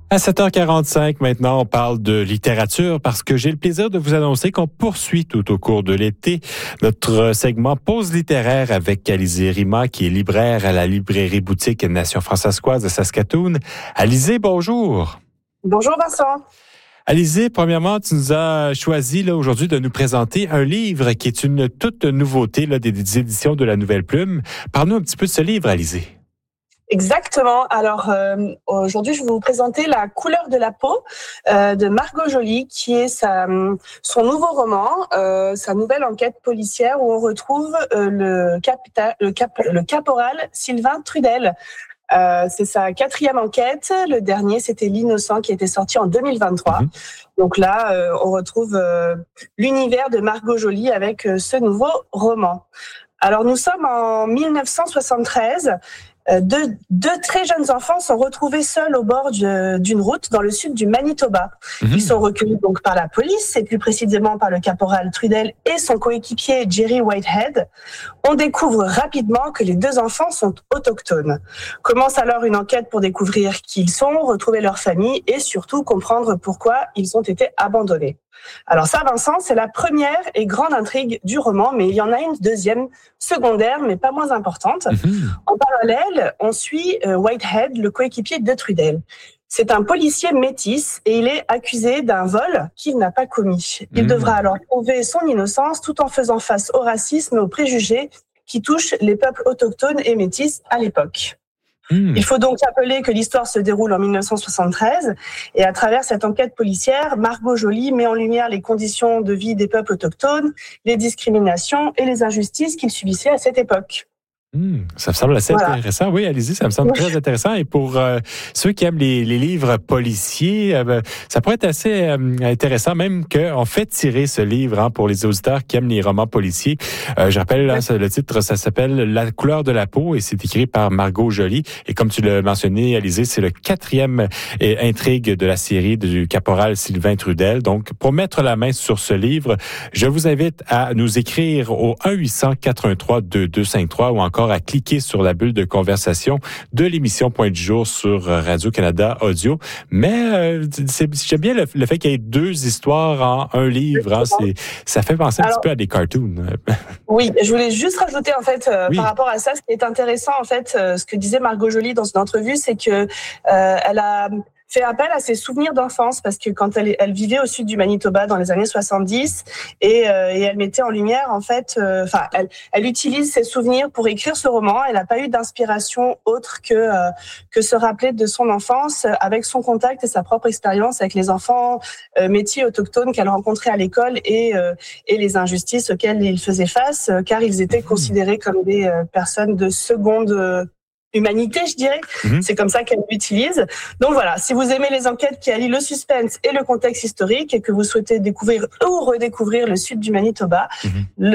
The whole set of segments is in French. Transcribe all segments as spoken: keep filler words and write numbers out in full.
À sept heures quarante-cinq, maintenant, on parle de littérature parce que j'ai le plaisir de vous annoncer qu'on poursuit tout au cours de l'été notre segment Pause littéraire avec Alizée Rima, qui est libraire à la librairie boutique Nation Françaiscoise de Saskatoon. Alizée, bonjour. Bonjour Vincent. Alizée, premièrement, tu nous as choisi là, aujourd'hui de nous présenter un livre qui est une toute nouveauté là, des, des éditions de la Nouvelle Plume. Parle-nous un petit peu de ce livre, Alizée. Exactement. Alors euh, aujourd'hui, je vais vous présenter La couleur de la peau euh, de Margot Joly, qui est sa, son nouveau roman, euh, sa nouvelle enquête policière où on retrouve euh, le, capita, le, cap, le caporal Sylvain Trudel. Euh, c'est sa quatrième enquête. Le dernier, c'était L'Innocent, qui était sorti en deux mille vingt-trois. Mmh. Donc là, euh, on retrouve euh, l'univers de Margot Joly avec euh, ce nouveau roman. Alors nous sommes en mille neuf cent soixante-treize. Deux, deux très jeunes enfants sont retrouvés seuls au bord de, d'une route dans le sud du Manitoba. Mmh. Ils sont recueillis donc par la police et plus précisément par le caporal Trudel et son coéquipier Jerry Whitehead. On découvre rapidement que les deux enfants sont autochtones. Commence alors une enquête pour découvrir qui ils sont, retrouver leur famille et surtout comprendre pourquoi ils ont été abandonnés. Alors ça, Vincent, c'est la première et grande intrigue du roman, mais il y en a une deuxième, secondaire, mais pas moins importante. Mmh. En parallèle, on suit Whitehead, le coéquipier de Trudel. C'est un policier métis et il est accusé d'un vol qu'il n'a pas commis. Il mmh. devra alors prouver son innocence tout en faisant face au racisme et aux préjugés qui touchent les peuples autochtones et métis à l'époque. Mmh. Il faut donc rappeler que l'histoire se déroule en mille neuf cent soixante-treize et à travers cette enquête policière, Margot Joly met en lumière les conditions de vie des peuples autochtones, les discriminations et les injustices qu'ils subissaient à cette époque. Mmh, ça me semble assez voilà. intéressant. Oui, allez-y, ça me semble oui. très intéressant. Et pour euh, ceux qui aiment les, les livres policiers, euh, ça pourrait être assez euh, intéressant, même qu'on fait tirer ce livre hein, pour les auditeurs qui aiment les romans policiers. Euh, je rappelle, là, le titre, ça s'appelle La couleur de la peau et c'est écrit par Margot Joly. Et comme tu l'as mentionné, Alizée, c'est le quatrième euh, intrigue de la série du caporal Sylvain Trudel. Donc, pour mettre la main sur ce livre, je vous invite à nous écrire au un huit cent quatre un trois deux deux cinq trois ou encore à cliquer sur la bulle de conversation de l'émission Point du jour sur Radio-Canada Audio. Mais euh, c'est, j'aime bien le, le fait qu'il y ait deux histoires en un livre. Hein, c'est, ça fait penser un Alors, petit peu à des cartoons. Oui, je voulais juste rajouter en fait euh, oui. par rapport à ça, ce qui est intéressant en fait, euh, ce que disait Margot Joly dans une entrevue, c'est que euh, elle a fait appel à ses souvenirs d'enfance parce que quand elle, elle vivait au sud du Manitoba dans les années soixante-dix et, euh, et elle mettait en lumière en fait, enfin euh, elle, elle utilise ses souvenirs pour écrire ce roman. Elle n'a pas eu d'inspiration autre que euh, que se rappeler de son enfance avec son contact et sa propre expérience avec les enfants euh, métis autochtones qu'elle rencontrait à l'école et euh, et les injustices auxquelles ils faisaient face euh, car ils étaient considérés comme des euh, personnes de seconde euh, humanité, je dirais. Mmh. C'est comme ça qu'elle l'utilise. Donc voilà, si vous aimez les enquêtes qui allient le suspense et le contexte historique et que vous souhaitez découvrir ou redécouvrir le sud du Manitoba, mmh.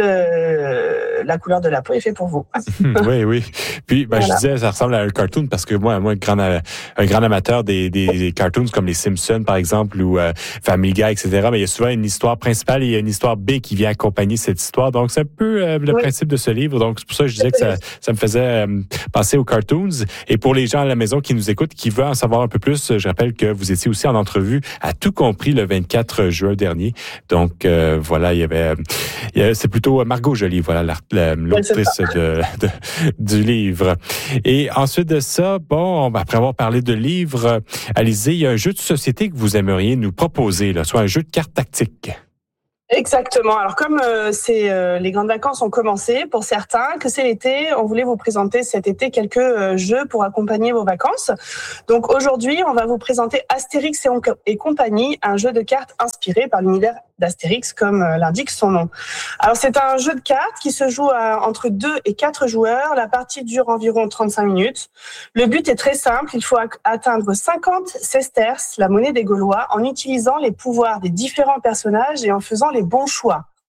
le... la couleur de la peau est fait pour vous. Oui, oui. Puis, ben, voilà. Je disais, ça ressemble à un cartoon parce que moi, moi, un grand, un grand amateur des, des, des cartoons comme les Simpsons, par exemple, ou euh, Family Guy, et cetera. Mais il y a souvent une histoire principale et il y a une histoire B qui vient accompagner cette histoire. Donc, c'est un peu euh, le oui. principe de ce livre. Donc, c'est pour ça que je disais que ça, ça me faisait euh, penser aux cartoons. Et pour les gens à la maison qui nous écoutent, qui veulent en savoir un peu plus, je rappelle que vous étiez aussi en entrevue à Tout compris le vingt-quatre juin dernier. Donc euh, voilà, il y avait, il y avait c'est plutôt Margot Joly, voilà la, la, l'autrice de, de, du livre. Et ensuite de ça, bon, après avoir parlé de livres, Alizée, il y a un jeu de société que vous aimeriez nous proposer, là, soit un jeu de cartes tactiques. Exactement. Alors comme euh, c'est euh, les grandes vacances ont commencé pour certains, que c'est l'été, on voulait vous présenter cet été quelques euh, jeux pour accompagner vos vacances. Donc aujourd'hui, on va vous présenter Astérix et, on- et compagnie, un jeu de cartes inspiré par l'univers d'Astérix, comme euh, l'indique son nom. Alors c'est un jeu de cartes qui se joue à, entre deux et quatre joueurs. La partie dure environ trente-cinq minutes. Le but est très simple, il faut a- atteindre cinquante sesterces, la monnaie des Gaulois, en utilisant les pouvoirs des différents personnages et en faisant les bons choix.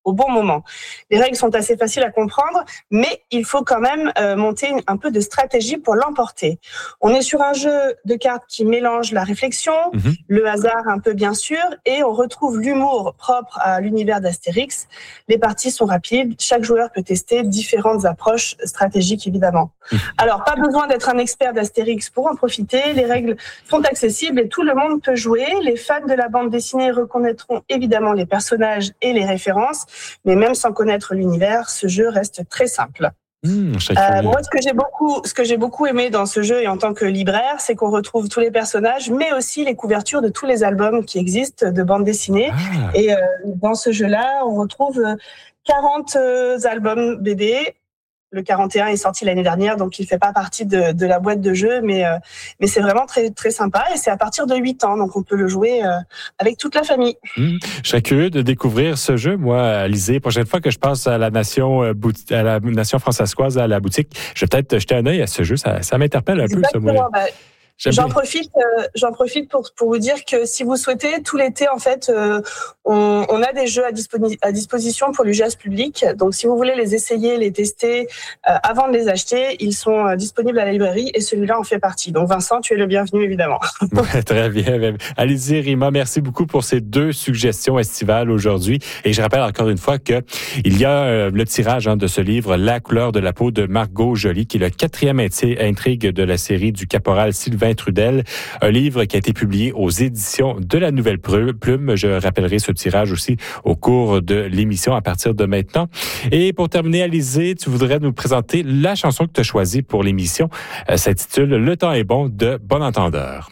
au bon moment. Les règles sont assez faciles à comprendre, mais il faut quand même euh, monter un peu de stratégie pour l'emporter. On est sur un jeu de cartes qui mélange la réflexion, mmh. le hasard un peu bien sûr, et on retrouve l'humour propre à l'univers d'Astérix. Les parties sont rapides, chaque joueur peut tester différentes approches stratégiques évidemment. Mmh. Alors, pas besoin d'être un expert d'Astérix pour en profiter, les règles sont accessibles et tout le monde peut jouer. Les fans de la bande dessinée reconnaîtront évidemment les personnages et les références, mais même sans connaître l'univers, ce jeu reste très simple. Mmh, euh, moi, ce que j'ai beaucoup, ce que j'ai beaucoup aimé dans ce jeu et en tant que libraire, c'est qu'on retrouve tous les personnages, mais aussi les couvertures de tous les albums qui existent de bande dessinée. Ah. Et euh, dans ce jeu-là, on retrouve quarante euh, albums B D. Le quarante et un est sorti l'année dernière, donc il fait pas partie de, de la boîte de jeu, mais euh, mais c'est vraiment très très sympa et c'est à partir de huit ans, donc on peut le jouer euh, avec toute la famille. Mmh. Je serais curieux de découvrir ce jeu, moi, Alizée. Prochaine fois que je passe à la nation euh, à la nation françaiscoise à la boutique, je vais peut-être jeter un œil à ce jeu. Ça, ça m'interpelle un Exactement, peu, ce moi. Bah... J'en profite, euh, j'en profite pour pour vous dire que si vous souhaitez, tout l'été en fait, euh, on, on a des jeux à, disposi- à disposition pour l'U G A S public. Donc si vous voulez les essayer, les tester euh, avant de les acheter, ils sont euh, disponibles à la librairie et celui-là en fait partie. Donc Vincent, tu es le bienvenu évidemment. Ouais, très bien. Allez-y, Rima, merci beaucoup pour ces deux suggestions estivales aujourd'hui. Et je rappelle encore une fois que il y a euh, le tirage hein, de ce livre, La couleur de la peau de Margot Joly, qui est le quatrième intrigue de la série du caporal Sylvain Trudel, un livre qui a été publié aux éditions de la Nouvelle Plume. Je rappellerai ce tirage aussi au cours de l'émission à partir de maintenant. Et pour terminer, Alizée, tu voudrais nous présenter la chanson que tu as choisie pour l'émission. Elle s'intitule « Le temps est bon » de Bon Entendeur.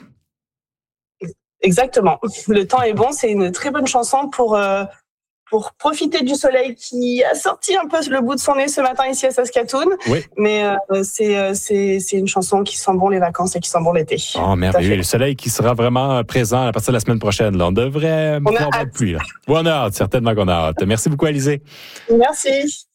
Exactement. Le temps est bon, c'est une très bonne chanson pour... Euh... pour profiter du soleil qui a sorti un peu le bout de son nez ce matin ici à Saskatoon. Oui. Mais euh, c'est, c'est, c'est une chanson qui sent bon les vacances et qui sent bon l'été. Oh, merveilleux. Le soleil qui sera vraiment présent à partir de la semaine prochaine. Là. On devrait... On a hâte. Pluie, là. On a hâte, certainement qu'on a hâte. Merci beaucoup, Alizée. Merci.